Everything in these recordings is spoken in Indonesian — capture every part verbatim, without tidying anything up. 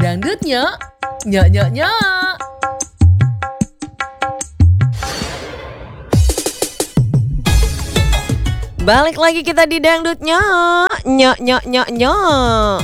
Dangdutnya, nyok nyok nyok. Balik lagi kita di Dangdutnya, nyok nyok nyok nyok.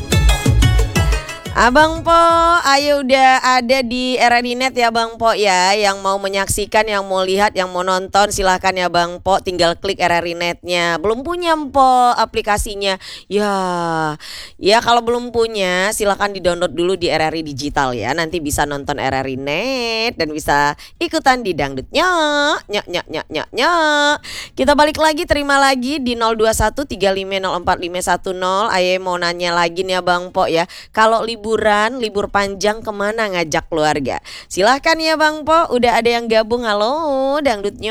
Abang Po, ayo udah ada di R R I Net ya Bang Po ya. Yang mau menyaksikan, yang mau lihat, yang mau nonton silahkan ya Bang Po. Tinggal klik R R I Net-nya. Belum punya Po aplikasinya? Ya, ya kalau belum punya silahkan di-download dulu di R R I Digital ya. Nanti bisa nonton R R I Net dan bisa ikutan di Dangdutnya. Nyok nyok nyok nyok nyok. Kita balik lagi, terima lagi di nol dua satu tiga lima nol empat lima satu nol. Ayo mau nanya lagi nih ya Bang Po ya. Kalau libur Liburan, libur panjang kemana ngajak keluarga? Silahkan ya Bang Po, udah ada yang gabung. Halo, Dangdutnya.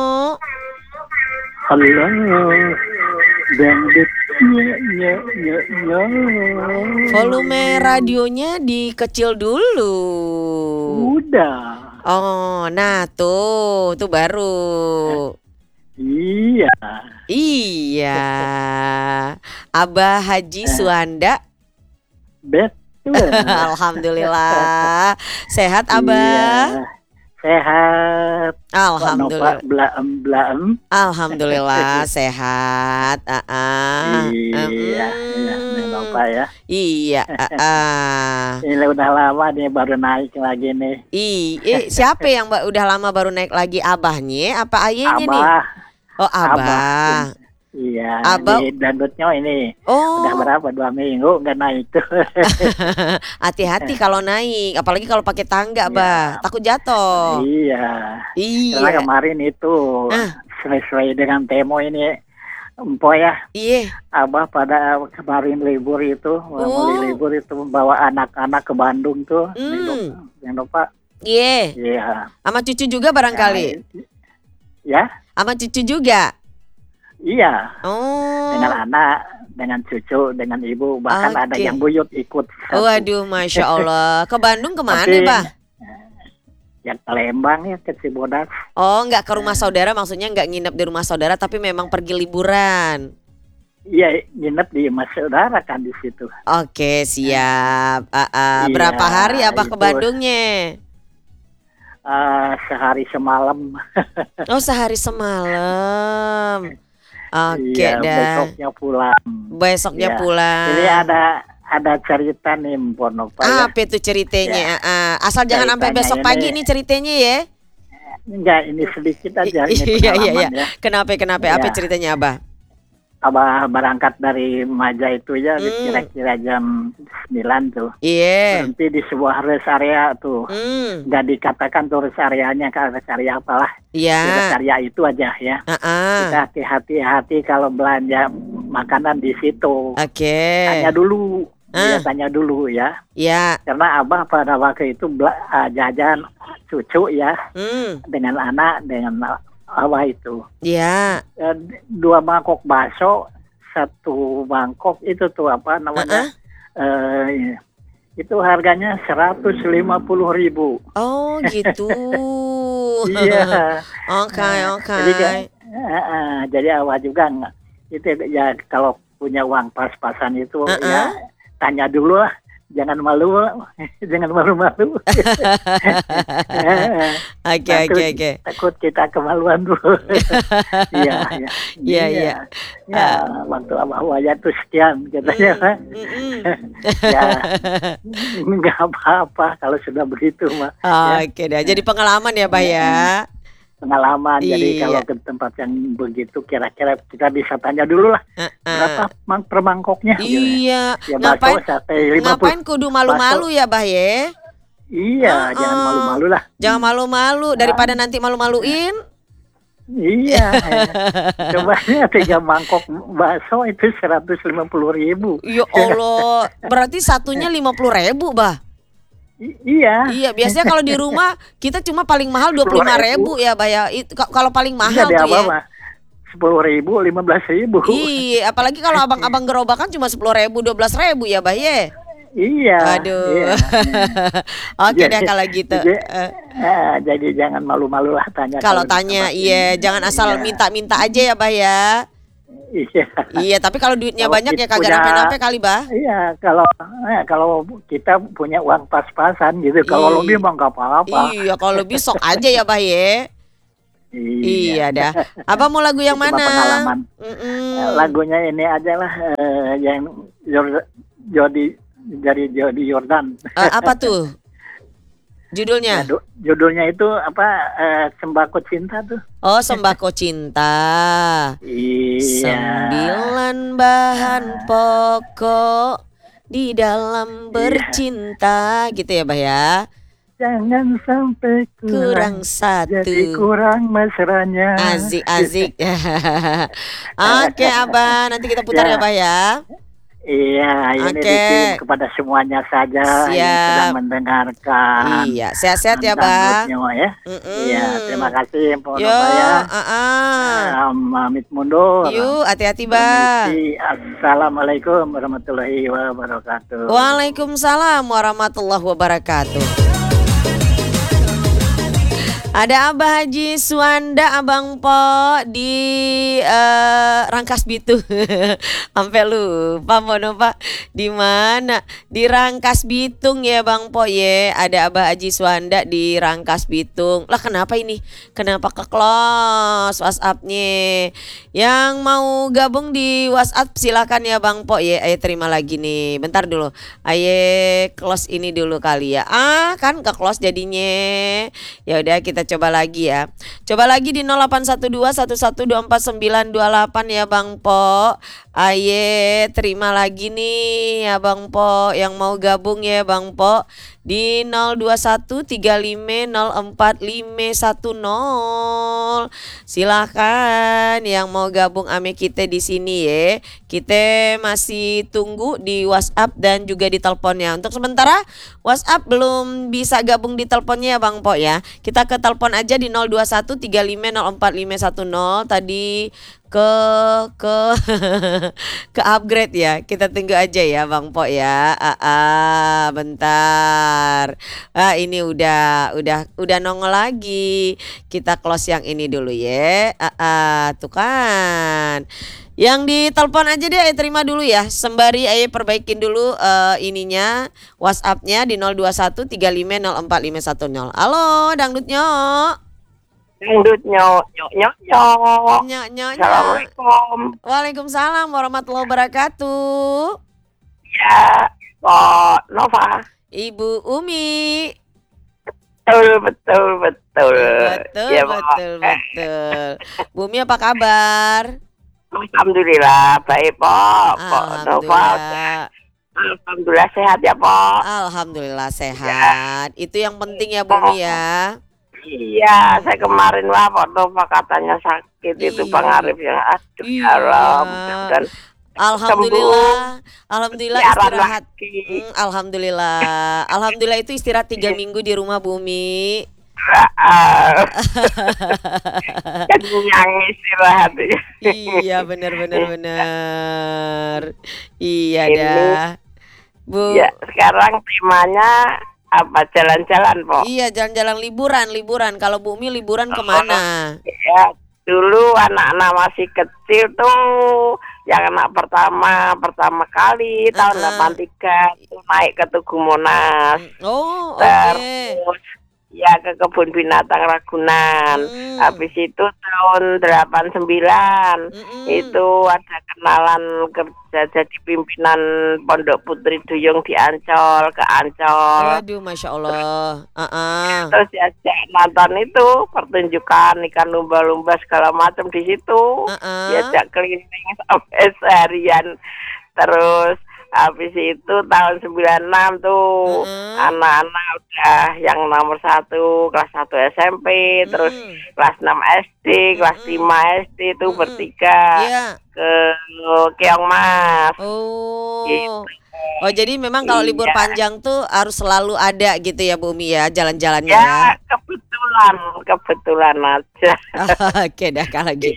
Halo, Dangdutnya, nya, nya, nya. Volume radionya dikecil dulu. Udah. Oh, nah tuh, tuh baru. Iya. Iya. Abah Haji Suhanda. Bet. Alhamdulillah. Sehat Abah? Iya, sehat. Alhamdulillah. Blaem blaem. Alhamdulillah sehat. Ah. Iya, iya, Bapak ya. Iya, ah. Ini udah lama nih baru naik lagi nih. Iya, siapa yang udah lama baru naik lagi, abahnya apa ayahnya nih? Abah. Oh, Abah. Abah. Iya, Abah. di Dangdutnya ini oh. udah berapa, dua minggu nggak naik tuh. Hati-hati kalau naik, apalagi kalau pakai tangga, ya. Bah, takut jatuh. Iya. Iya. Karena kemarin itu ah. sesuai dengan temo ini, Empo ya. Iya. Abah pada kemarin libur itu, oh. mulai libur itu membawa anak-anak ke Bandung tuh. Hmm. Jangan lupa. Iya. Iya. Sama cucu juga barangkali. Ya. Sama cucu juga. Iya, oh. dengan anak, dengan cucu, dengan ibu, bahkan okay. ada yang buyut ikut. Satu. Waduh, Masya Allah. Ke Bandung kemana, Tapi, Bah? Ya ke Lembang ya, ke Cibodas. Oh, nggak ke rumah saudara, maksudnya nggak nginep di rumah saudara, tapi memang pergi liburan. Iya, nginep di rumah saudara kan di situ. Oke, siap. Uh, uh, iya, berapa hari Abah itu. Ke Bandungnya? Uh, sehari semalam. Oh, sehari semalam. Oke, iya, dah. Besoknya pulang. Besoknya ya. pulang. Jadi ada ada cerita nih Mpok. Apa ya. itu ceritanya? Ya. Asal ceritanya jangan sampai besok ini, pagi nih ceritanya ya. Enggak, ini sedikit aja. Ini iya iya iya. Ya. Kenapa kenapa? Ya. Apa ceritanya Abah? Abah berangkat dari Maja itu ya, hmm. kira-kira jam sembilan tuh. Iya. Yeah. Berhenti di sebuah rest area tuh. Hmm. Gak dikatakan tuh rest areanya, kan rest area apalah. Iya. Yeah. Rest area itu aja ya. Uh-uh. Kita hati-hati kalau belanja makanan di situ. Oke. Okay. Tanya dulu. Uh. Ya, tanya dulu ya. Iya. Yeah. Karena Abah pada waktu itu bela- uh, jajan cucu ya. Hmm. Dengan anak, dengan apa itu? Iya. Yeah. Dua mangkok bakso, satu mangkok itu tuh apa namanya? Uh-uh. Uh, itu harganya seratus lima puluh ribu. Oh gitu. Iya. Oke oke. Jadi uh, uh, jadi awal juga nggak. Itu ya kalau punya uang pas-pasan itu uh-uh. ya tanya dulu lah. Jangan malu, jangan malu-malu. Oke oke oke. Takut kita kemaluan dulu. Iya iya. Iya iya. Ya waktu Abah waya tuh sekian katanya. Ya nggak apa-apa kalau sudah begitu mah. Oke deh. Jadi pengalaman ya Pak ya. Pengalaman, iya. Jadi kalau ke tempat yang begitu kira-kira kita bisa tanya dulu lah uh-uh. berapa mang- per mangkoknya. Iya. Ya, ngapain, sate, ngapain kudu malu-malu baso. Ya Bah ya? Iya, uh-uh. jangan malu-malu lah. Jangan malu-malu daripada nah. nanti malu-maluin. Iya. Coba tiga mangkok bakso itu seratus lima puluh ribu. Ya Allah, berarti satunya lima puluh ribu Bah. I- iya. Iya, biasanya kalau di rumah kita cuma paling mahal dua puluh lima ribu ya, Bah ya. Itu kalau paling mahal iya, tuh ya. sepuluh ribu, lima belas ribu. Iya, apalagi kalau abang-abang gerobakan cuma sepuluh ribu, dua belas ribu ya, Bah ya. Iya. Aduh. Iya. Oke deh kalau gitu. Jadi, uh, jadi jangan malu-malu lah tanya. Kalau tanya, iya, jangan asal iya. minta-minta aja ya, Bah ya. Iya. Iya, tapi kalau duitnya Kalau banyak ya kita kagak punya- nape-nape kali, Bah. Iya, kalau eh, kalau kita punya uang pas-pasan gitu, kalau Ih. lebih mah nggak apa-apa. Iya, kalau lebih sok aja ya, Bah ya. Iya dah. Abang mau lagu yang Itu mah mana? pengalaman. Mm-mm. Eh, Lagunya ini aja lah, eh, yang Jor- Jody dari Jody Jordan. Eh, apa tuh? Judulnya? Jadu- Judulnya itu apa? eh, Sembako Cinta tuh. Oh, Sembako Cinta. Iya. Sembilan bahan pokok di dalam bercinta, gitu ya, Bah ya. Jangan sampai Kurang kurang, satu. jadi kurang mesranya. Azik, azik. Oke, Abah, nanti kita putar ya, Ya. Bah ya. Iya, ini Oke. dikirim kepada semuanya saja yang Siap. sedang mendengarkan. Iya, sehat-sehat ya, Bah. Dangdutnya, ya. Mm-mm. Iya, terima kasih Pak Yo, Nova ya. uh-uh. Um, Pamit mundur. Yuk, hati-hati, Bah. Permisi. Assalamualaikum warahmatullahi wabarakatuh. Waalaikumsalam warahmatullahi wabarakatuh. Ada Abah Haji Suwanda Abang Po di eh, Rangkas Bitung. Sampai lupa Mono Pak. Di mana? Di Rangkas Bitung ya Bang Po ye. Ada Abah Haji Suwanda di Rangkas Bitung. Lah kenapa ini? Kenapa ke close WhatsApp-nya? Yang mau gabung di WhatsApp silakan ya Bang Po ye. Ayo terima lagi nih. Bentar dulu. Ayo close ini dulu kali ya. Ah, kan ke close jadinya. Ya udah kita coba lagi ya. Coba lagi di nol delapan satu dua satu satu dua empat sembilan dua delapan ya Bang Po. Aye, terima lagi nih ya Bang Po yang mau gabung ya Bang Po di nol dua satu tiga lima nol empat lima satu nol. Silahkan yang mau gabung ame kita di sini ya. Kita masih tunggu di WhatsApp dan juga di teleponnya. Untuk sementara WhatsApp belum bisa gabung di teleponnya ya Bang Po ya. Kita ke telepon aja di nol dua satu tiga lima nol empat lima satu nol. Tadi ke ke ke upgrade ya. Kita tunggu aja ya Bang Po ya. Ah, ah, bentar. Ah, ini udah udah udah nongol lagi. Kita close yang ini dulu ya. Ah, ah, tuh kan. Yang ditelepon aja deh, ayo terima dulu ya. Sembari ayo perbaikin dulu uh, ininya WhatsApp-nya di nol dua satu tiga lima nol empat lima satu nol. Halo, dangdut nyok. Dangdut nyok nyok nyok nyok. Nyok nyok. Assalamualaikum. Waalaikumsalam warahmatullahi wabarakatuh. Ya, Pak Nova. Ibu Umi. Betul betul betul. Betul, Ya, Pak. betul, betul. Bu Umi apa kabar? Alhamdulillah baik Pak. Pak Nova. Alhamdulillah. Alhamdulillah sehat ya Pak. Alhamdulillah sehat. Itu yang penting ya Bu Umi ya. Iya, saya kemarin wah Pak Nova katanya sakit itu Iya. Bang Arif yang aduh Iya. ya Allah mudah-mudahan Alhamdulillah, alhamdulillah siaran istirahat. lagi. Hmm, alhamdulillah, alhamdulillah itu istirahat tiga minggu di rumah Bumi. Ah, kan yang istirahat ya. Iya benar benar benar. Iya Ini- dah, Bu. Ya, sekarang temanya apa jalan-jalan, Pak? Iya jalan-jalan liburan liburan. Kalau Bumi liburan kemana? Ya, dulu anak-anak masih kecil tuh, yang anak pertama pertama kali tahun Uh-uh. delapan tiga itu naik ke Tugu Monas. Oh oke. Terus ya ke kebun binatang Ragunan. Hmm. Habis itu tahun delapan sembilan Mm-mm. itu ada kenalan kerja jadi pimpinan Pondok Putri Duyung di Ancol ke Ancol. Aduh masya Allah. Uh-uh. Terus diajak nonton itu pertunjukan ikan lumba-lumba segala macam di situ. Uh-uh. Diajak keliling sampai seharian. Terus habis itu tahun sembilan enam tuh Mm-mm. anak-anak udah yang nomor satu kelas satu S M P, terus Mm. kelas enam S D, kelas Mm-mm. lima S D tuh Mm-mm. bertiga Iya. ke Keong Mas. Oh. Gitu. Oh jadi memang kalau libur Iya. panjang tuh harus selalu ada gitu ya Bu Umi ya jalan-jalannya Ya ya. kebetulan, kebetulan aja. Oke dah kalau gitu.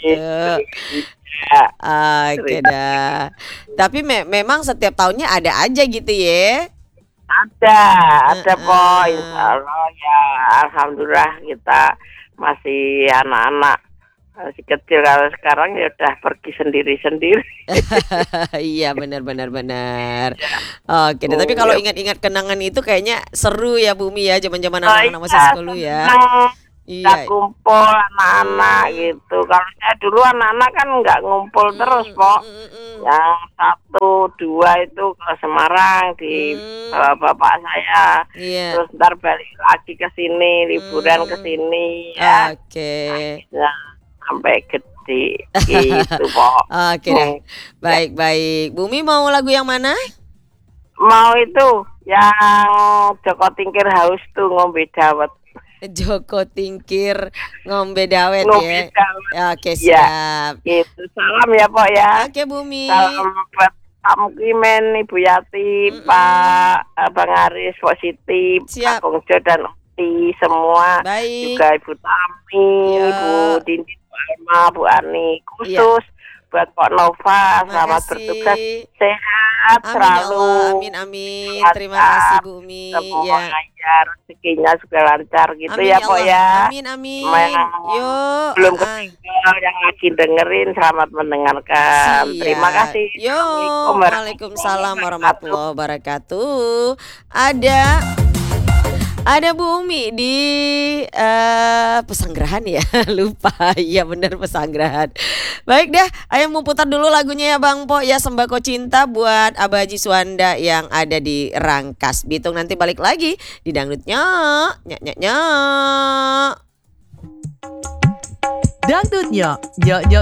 Ya, Oke dah. Tapi me- memang setiap tahunnya ada aja gitu ya. ada, ada Uh-uh. kok. Insya Allah ya, alhamdulillah kita masih anak-anak Masih kecil, kalau sekarang ya udah pergi sendiri-sendiri. Iya benar benar benar. Oke deh, tapi kalau ingat-ingat kenangan itu kayaknya seru ya Bumi ya, zaman-zaman Oh anak-anak masih iya, sekolah ya. seneng. Kita Iya. kumpul anak-anak gitu. Kalau saya dulu anak-anak kan nggak ngumpul terus, Pok. Mm, mm, mm. Yang satu, dua itu ke Semarang di Hmm. eh, bapak saya. Iya. Terus ntar balik lagi ke sini, liburan ke Hmm. sini ya. Oke. Nah, sampai gede gitu, Pok. Oke deh. Baik baik. Bumi mau lagu yang mana? Mau itu yang Joko Tingkir haus tuh ngombe dawet. Joko Tingkir ngombe dawet Ngombe ya. dawet. Ya, oke Ya. siap. Gitu. Salam ya, Pok ya. Oke Bumi. Salam buat Pak Mukimen, Ibu Yati, Mm-mm. Pak Abang Aris, Positif, Siap. Pak Kongjo dan Uti semua. Baik. Juga Ibu Tami, Ya. Ibu Dindin, Bu Alma, Bu Ani. Khusus buat Pak Nova, selamat bertugas. Makasih. Sehat Amin ya selalu. Allah. Amin amin. Lancar. Terima kasih Bumi. Semua Ya. lancar, rezekinya juga lancar gitu Amin ya, ya Pok Allah. ya. Amin amin. Memang Yuk. belum ah, ah. ketinggal yang lagi dengerin, selamat mendengarkan. Siap. Terima kasih. Yo, Assalamualaikum waalaikumsalam warahmatullahi wabarakatuh. Ada ada Bu Umi di eh, Pesanggerahan ya. Lupa. Iya benar Pesanggerahan. Baik dah, ayo mau putar dulu lagunya ya Bang Po ya, Sembako Cinta buat Abah Haji Suwanda yang ada di Rangkas Bitung. Nanti balik lagi di Dangdutnya. Nyak nyak nyak. Dangdutnya, nyok nyok